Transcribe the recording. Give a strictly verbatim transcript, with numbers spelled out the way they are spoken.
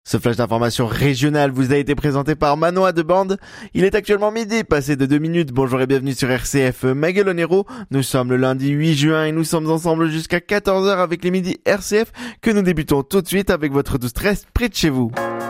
Ce flash d'information régionale vous a été présenté par Manoa de Bande. Il est actuellement midi, passé de deux minutes. Bonjour et bienvenue sur R C F Maguelonero. Nous sommes le lundi huit juin et nous sommes ensemble jusqu'à quatorze heures avec les midis R C F que nous débutons tout de suite avec votre douze treize près de chez vous.